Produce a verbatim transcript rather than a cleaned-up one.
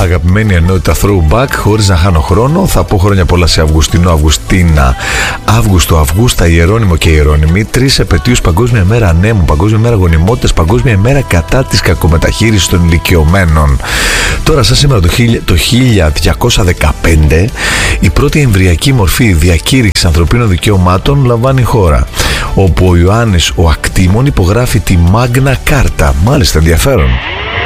αγαπημένη ενότητα Throwback. Χωρίς να χάνω χρόνο, θα πω χρόνια πολλά σε Αυγουστινό, Αυγουστίνα, Αύγουστο, Αυγούστα, Ιερώνυμο και Ιερώνυμη. Τρεις επετείους: Παγκόσμια μέρα ανέμου, Παγκόσμια μέρα γονιμότητας, Παγκόσμια μέρα κατά της κακομεταχείρισης των ηλικιωμένων. Τώρα, σαν σήμερα το χίλια διακόσια δεκαπέντε, η πρώτη εμβριακή μορφή διακήρυξης ανθρωπίνων δικαιωμάτων λαμβάνει η χώρα, όπου ο Ιωάννης ο Ακτήμων υπογράφει τη Μάγνα Κάρτα. Μάλιστα, ενδιαφέρον.